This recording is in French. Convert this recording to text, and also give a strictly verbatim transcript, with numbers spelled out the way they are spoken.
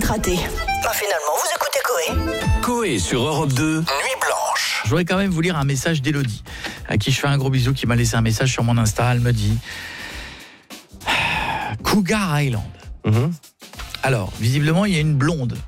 raté. Bah finalement, vous écoutez Coé. Coé sur Europe deux, Nuit Blanche. Je voudrais quand même vous lire un message d'Élodie, à qui je fais un gros bisou, qui m'a laissé un message sur mon Insta. Elle me dit Cougar Island. Mmh. Alors, visiblement, il y a une blonde